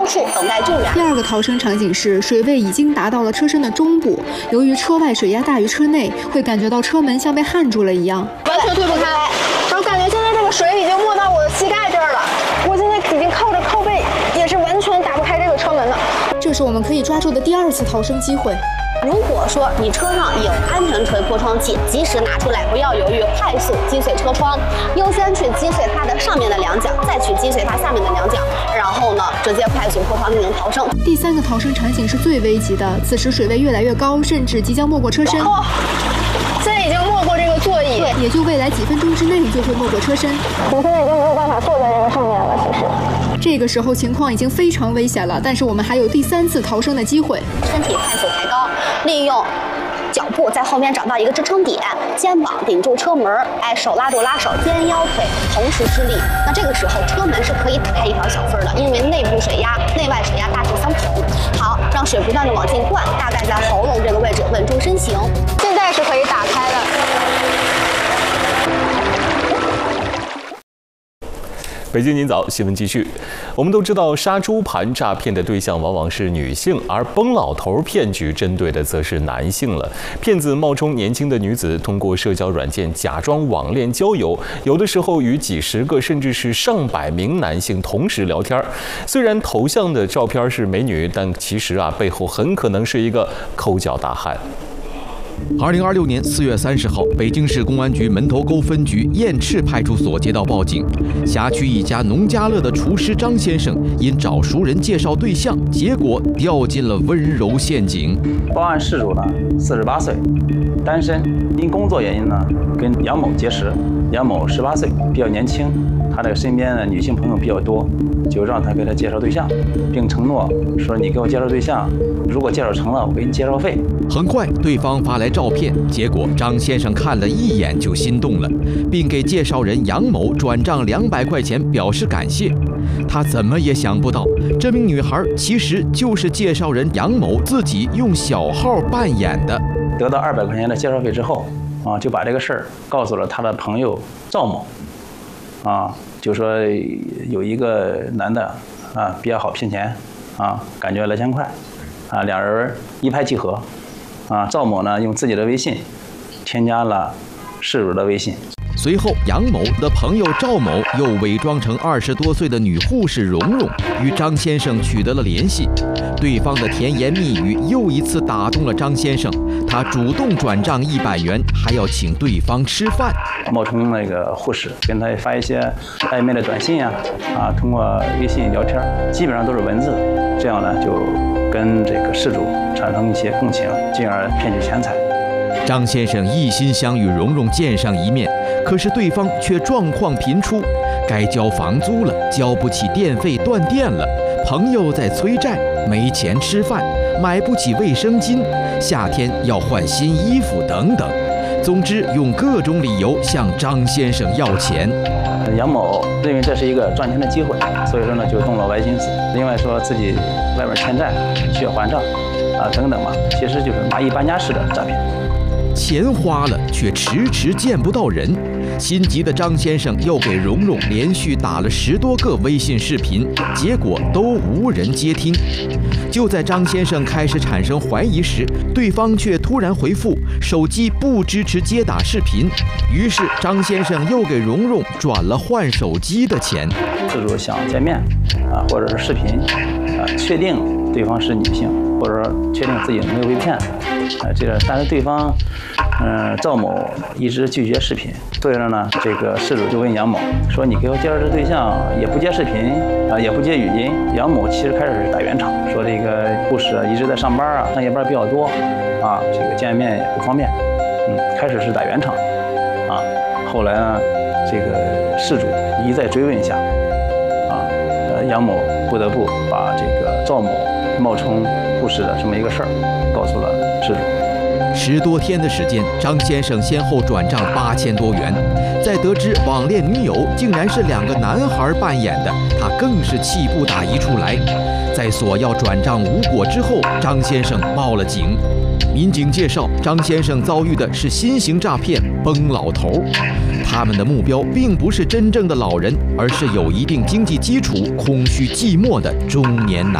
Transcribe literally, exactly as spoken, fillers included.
处等待救援。 第二个逃生场景是水位已经达到了车身的中部，由于车外水压大于车内，会感觉到车门像被焊住了一样， 完全推不开。然后感觉现在这个水已经没到我的膝盖这儿了，我现在已经靠着靠背，也是完全打不开这个车门的。 这是我们可以抓住的第二次逃生机会。 如果说你车上有安全锤破窗器，及时拿出来，不要犹豫，快速击碎车窗，优先去击碎它的上面的两角，再去击碎它下面的两角，然后呢，直接快速破窗进行逃生。 第三个逃生场景是最危急的，此时水位越来越高，甚至即将没过车身。 哦，现在已经没过这个座椅， 也就未来几分钟之内就会没过车身。 我现在已经没有办法坐在这个上面了，其实。 这个时候情况已经非常危险了，但是我们还有第三次逃生的机会。 身体快速抬高，利用脚步在后面找到一个支撑点，肩膀顶住车门，哎，手拉住拉手，肩腰腿同时施力。那这个时候车门是可以打开一条小缝的，因为内部水压、内外水压大致相同。好，让水不断的往进灌，大概在喉咙这个位置稳住身形。现在是可以打开的。 北京今早新闻继续。我们都知道，杀猪盘诈骗的对象往往是女性，而崩老头骗局针对的则是男性了。骗子冒充年轻的女子，通过社交软件假装网恋交友，有的时候与几十个甚至是上百名男性同时聊天。虽然头像的照片是美女，但其实啊，背后很可能是一个抠脚大汉。 二零二六年四月三十号，北京市公安局门头沟分局雁翅派出所接到报警，辖区一家农家乐的厨师张先生因找熟人介绍对象，结果掉进了温柔陷阱。 报案事主呢，四十八岁，单身，因工作原因呢，跟杨某结识。杨某十八岁，比较年轻，他这个身边的女性朋友比较多，就让他给他介绍对象，并承诺说：“你给我介绍对象，如果介绍成了，我给你介绍费。” 很快，对方发来照片，结果张先生看了一眼就心动了，并给介绍人杨某转账两百块钱表示感谢。他怎么也想不到，这名女孩其实就是介绍人杨某自己用小号扮演的。 得到二百块钱的介绍费之后，啊，就把这个事儿告诉了他的朋友赵某，啊，就说有一个男的啊比较好骗钱，啊，感觉来钱快，啊，两人一拍即合。啊，赵某呢用自己的微信添加了事主的微信。 随后，杨某的朋友赵某又伪装成二十多岁的女护士蓉蓉，与张先生取得了联系。对方的甜言蜜语又一次打动了张先生，他主动转账一百元，还要请对方吃饭。 冒充那个护士，跟他发一些暧昧的短信呀，啊，通过微信聊天，基本上都是文字，这样呢就跟这个事主产生一些共情，进而骗取钱财。 张先生一心想与蓉蓉见上一面，可是对方却状况频出，该交房租了，交不起电费断电了，朋友在催债，没钱吃饭，买不起卫生巾，夏天要换新衣服等等。总之，用各种理由向张先生要钱。 杨某认为这是一个赚钱的机会，所以说呢就动了歪心思。另外说自己外边欠债需要还账，啊等等嘛，其实就是蚂蚁搬家式的诈骗。 钱花了，却迟迟见不到人。心急的张先生又给蓉蓉连续打了十多个微信视频，结果都无人接听。就在张先生开始产生怀疑时，对方却突然回复手机不支持接打视频。于是张先生又给蓉蓉转了换手机的钱。 事主想见面啊，或者是视频啊，确定对方是女性，或者说确定自己没有被骗，啊，这个但是对方，嗯、呃，赵某一直拒绝视频，所以说呢，这个事主就问杨某说：“你给我介绍的对象也不接视频啊，也不接语音。”杨某其实开始是打圆场，说这个护士一直在上班啊，上夜班比较多啊，这个见面也不方便，嗯，开始是打圆场，啊，后来呢，这个事主一再追问下，啊，呃，杨某不得不把这个赵某冒充护士的这么一个事儿告诉了事主。 十多天的时间，张先生先后转账八千多元。在得知网恋女友竟然是两个男孩扮演的，他更是气不打一处来。在索要转账无果之后，张先生报了警。民警介绍，张先生遭遇的是新型诈骗“崩老头”，他们的目标并不是真正的老人，而是有一定经济基础、空虚寂寞的中年男。